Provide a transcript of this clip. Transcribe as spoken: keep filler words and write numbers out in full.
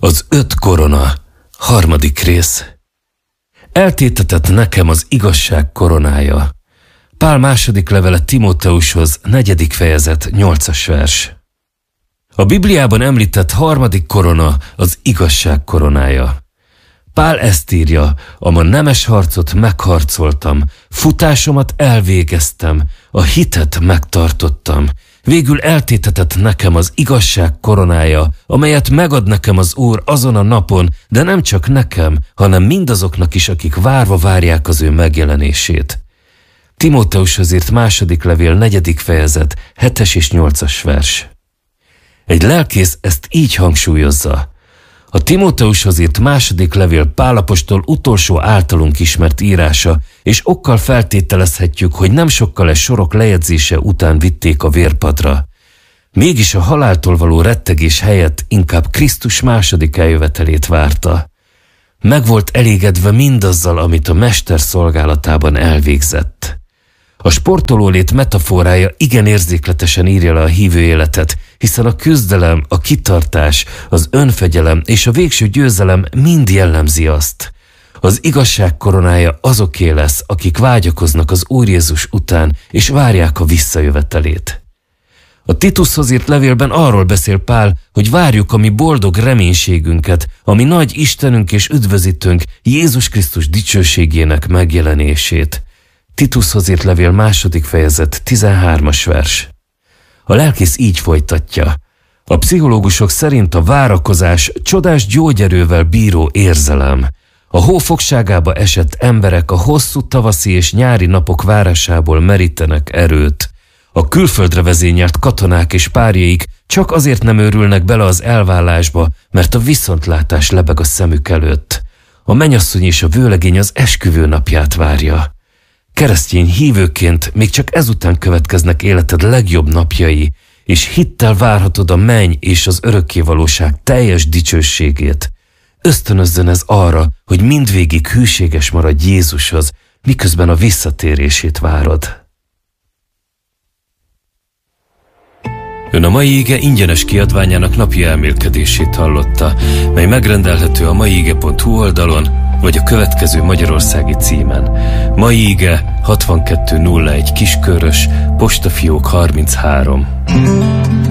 Az öt korona, harmadik rész. Eltétetett nekem az igazság koronája. Pál második levele Timóteushoz, negyedik fejezet, nyolcas vers. A Bibliában említett harmadik korona az igazság koronája. Pál ezt írja: a nemes harcot megharcoltam, futásomat elvégeztem, a hitet megtartottam. Végül eltétetett nekem az igazság koronája, amelyet megad nekem az Úr azon a napon, de nem csak nekem, hanem mindazoknak is, akik várva várják az ő megjelenését. Timóteushoz írt második levél, negyedik fejezet, hetes és nyolcas vers. Egy lelkész ezt így hangsúlyozza: a Timóteushoz írt második levél Pál apostol utolsó általunk ismert írása, és okkal feltételezhetjük, hogy nem sokkal e sorok lejegyzése után vitték a vérpadra. Mégis a haláltól való rettegés helyett inkább Krisztus második eljövetelét várta. Meg volt elégedve mindazzal, amit a mester szolgálatában elvégzett. A sportolólét metaforája igen érzékletesen írja le a hívő életet, hiszen a küzdelem, a kitartás, az önfegyelem és a végső győzelem mind jellemzi azt. Az igazság koronája azoké lesz, akik vágyakoznak az Úr Jézus után, és várják a visszajövetelét. A Titushoz írt levélben arról beszél Pál, hogy várjuk a mi boldog reménységünket, ami nagy Istenünk és üdvözítőnk, Jézus Krisztus dicsőségének megjelenését. Titushoz írt levél második fejezet, tizenhármas vers. A lelkész így folytatja: a pszichológusok szerint a várakozás csodás gyógyerővel bíró érzelem. A hó fogságába esett emberek a hosszú tavaszi és nyári napok várásából merítenek erőt. A külföldre vezényelt katonák és párjaik csak azért nem őrülnek bele az elvállásba, mert a viszontlátás lebeg a szemük előtt. A mennyasszony és a vőlegény az esküvő napját várja. Keresztény hívőként még csak ezután következnek életed legjobb napjai, és hittel várhatod a menny és az örökkévalóság teljes dicsőségét. Ösztönözzön ez arra, hogy mindvégig hűséges maradj Jézushoz, miközben a visszatérését várod. Ön a mai ige ingyenes kiadványának napi elmélkedését hallotta, mely megrendelhető a maiige pont hu oldalon, vagy a következő magyarországi címen. Mai ige hatvankettő nulla egy Kiskörös, postafiók harminchárom.